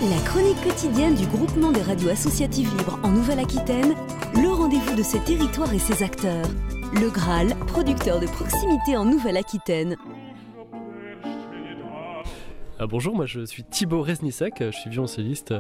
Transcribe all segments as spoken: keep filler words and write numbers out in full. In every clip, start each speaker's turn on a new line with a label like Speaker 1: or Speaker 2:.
Speaker 1: La chronique quotidienne du groupement des radios associatives libres en Nouvelle-Aquitaine, le rendez-vous de ses territoires et ses acteurs. Le Graal, producteur de proximité en Nouvelle-Aquitaine.
Speaker 2: Ah, bonjour, moi je suis Thibaut Reznicek, je suis violoncelliste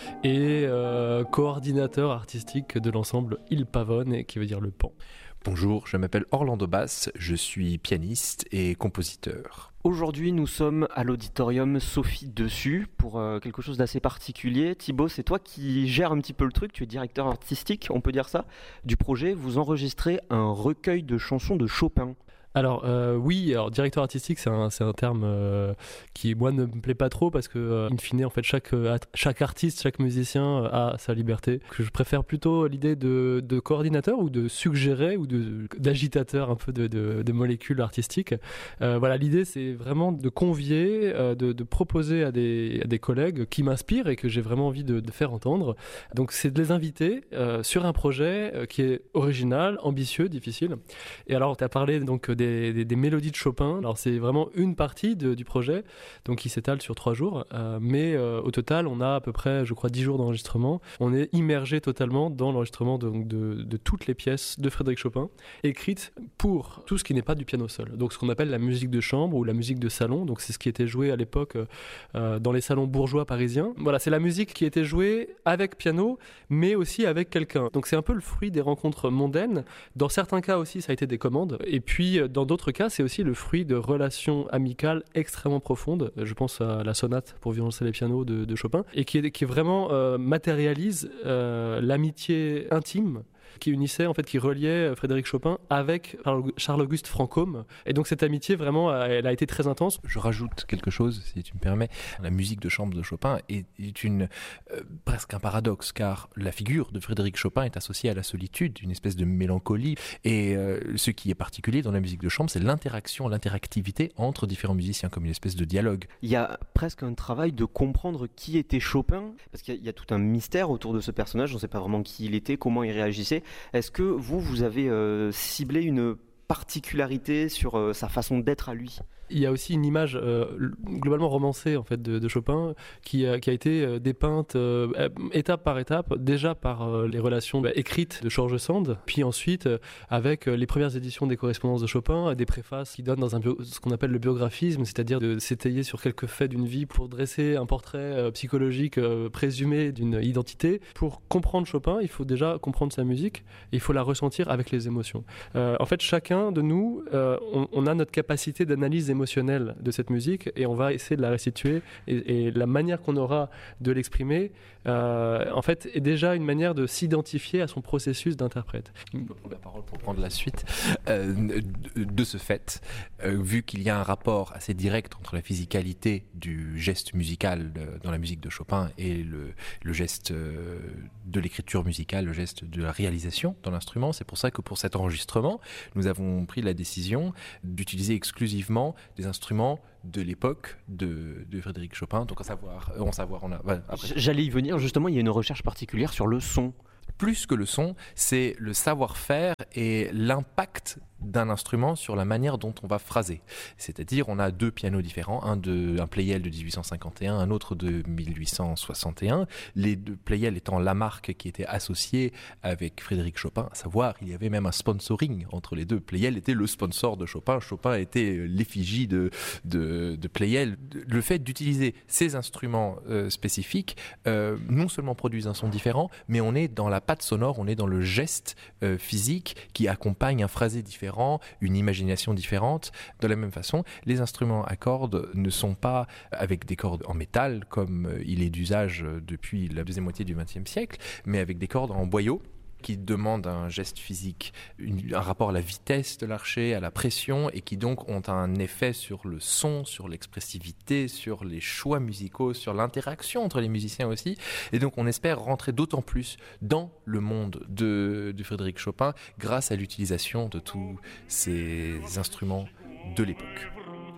Speaker 2: et euh, coordinateur artistique de l'ensemble Il Pavone, qui veut dire le pan.
Speaker 3: Bonjour, je m'appelle Orlando Bass, je suis pianiste et compositeur.
Speaker 4: Aujourd'hui, nous sommes à l'auditorium Sophie Dessus pour euh, quelque chose d'assez particulier. Thibaut, c'est toi qui gères un petit peu le truc, tu es directeur artistique, on peut dire ça, du projet. Vous enregistrez un recueil de chansons de Chopin.
Speaker 2: Alors euh, oui, alors directeur artistique, c'est un, c'est un terme euh, qui moi ne me plaît pas trop parce que euh, in fine en fait chaque euh, chaque artiste, chaque musicien euh, a sa liberté. Que je préfère plutôt l'idée de, de coordinateur ou de suggérer ou de d'agitateur un peu de, de, de molécules artistiques. Euh, voilà, l'idée c'est vraiment de convier, euh, de, de proposer à des à des collègues qui m'inspirent et que j'ai vraiment envie de, de faire entendre. Donc c'est de les inviter euh, sur un projet euh, qui est original, ambitieux, difficile. Et alors tu as parlé donc des Des, des, des mélodies de Chopin. Alors c'est vraiment une partie de, du projet, donc qui s'étale sur trois jours. Euh, mais euh, au total, on a à peu près, je crois, dix jours d'enregistrement. On est immergé totalement dans l'enregistrement de, de, de toutes les pièces de Frédéric Chopin, écrites pour tout ce qui n'est pas du piano seul. Donc ce qu'on appelle la musique de chambre ou la musique de salon. Donc c'est ce qui était joué à l'époque euh, dans les salons bourgeois parisiens. Voilà, c'est la musique qui était jouée avec piano, mais aussi avec quelqu'un. Donc c'est un peu le fruit des rencontres mondaines. Dans certains cas aussi, ça a été des commandes. Et puis dans d'autres cas, c'est aussi le fruit de relations amicales extrêmement profondes. Je pense à la sonate pour violoncelle et piano de, de Chopin, et qui, est, qui vraiment euh, matérialise euh, l'amitié intime qui unissait, en fait, qui reliait Frédéric Chopin avec Charles-Auguste Franchomme. Et donc cette amitié, vraiment, elle a été très intense.
Speaker 3: Je rajoute quelque chose, si tu me permets. La musique de chambre de Chopin est, est une, euh, presque un paradoxe, car la figure de Frédéric Chopin est associée à la solitude, une espèce de mélancolie. Et euh, ce qui est particulier dans la musique de chambre, c'est l'interaction, l'interactivité entre différents musiciens, comme une espèce de dialogue.
Speaker 4: Il y a presque un travail de comprendre qui était Chopin, parce qu'il y a, il y a tout un mystère autour de ce personnage, on ne sait pas vraiment qui il était, comment il réagissait. Est-ce que vous, vous avez euh, ciblé une particularité sur euh, sa façon d'être à lui ?
Speaker 2: Il y a aussi une image euh, globalement romancée en fait de, de Chopin qui a, qui a été euh, dépeinte euh, étape par étape, déjà par euh, les relations bah, écrites de George Sand, puis ensuite euh, avec euh, les premières éditions des correspondances de Chopin, des préfaces qui donnent dans un bio, ce qu'on appelle le biographisme, c'est-à-dire de s'étayer sur quelques faits d'une vie pour dresser un portrait euh, psychologique euh, présumé d'une identité. Pour comprendre Chopin, il faut déjà comprendre sa musique et il faut la ressentir avec les émotions. Euh, en fait, chacun de nous, euh, on, on a notre capacité d'analyse émotionnelle de cette musique et on va essayer de la restituer et, et la manière qu'on aura de l'exprimer euh, en fait est déjà une manière de s'identifier à son processus d'interprète.
Speaker 3: Je peux prendre la parole pour prendre la suite euh, de, de ce fait, euh, vu qu'il y a un rapport assez direct entre la physicalité du geste musical de, dans la musique de Chopin et le, le geste euh, de l'écriture musicale, le geste de la réalisation dans l'instrument. C'est pour ça que pour cet enregistrement, nous avons pris la décision d'utiliser exclusivement des instruments de l'époque de, de Frédéric Chopin. Donc, à savoir, on savoir, on a. Voilà, après.
Speaker 4: J'allais y venir, justement, il y a une recherche particulière sur le son.
Speaker 3: Plus que le son, c'est le savoir-faire et l'impact d'un instrument sur la manière dont on va phraser. C'est-à-dire, on a deux pianos différents, un, de, un Pleyel de dix-huit cent cinquante et un, un autre de mille huit cent soixante et un. Les deux Pleyel étant la marque qui était associée avec Frédéric Chopin, à savoir, il y avait même un sponsoring entre les deux. Pleyel était le sponsor de Chopin, Chopin était l'effigie de, de, de Pleyel. Le fait d'utiliser ces instruments euh, spécifiques, euh, non seulement produisent un son différent, mais on est dans la patte sonore, on est dans le geste euh, physique qui accompagne un phrasé différent, une imagination différente. De la même façon, les instruments à cordes ne sont pas avec des cordes en métal comme il est d'usage depuis la deuxième moitié du vingtième siècle, mais avec des cordes en boyau qui demandent un geste physique, une, un rapport à la vitesse de l'archet, à la pression, et qui donc ont un effet sur le son, sur l'expressivité, sur les choix musicaux, sur l'interaction entre les musiciens aussi. Et donc on espère rentrer d'autant plus dans le monde de, de Frédéric Chopin grâce à l'utilisation de tous ces instruments de l'époque.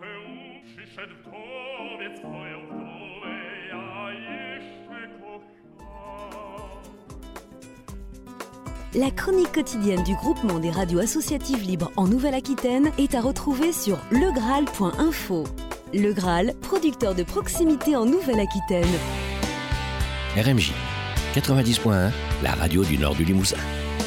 Speaker 1: La chronique quotidienne du groupement des radios associatives libres en Nouvelle-Aquitaine est à retrouver sur le graal point info. Le Graal, producteur de proximité en Nouvelle-Aquitaine.
Speaker 5: R M J quatre-vingt-dix point un, la radio du nord du Limousin.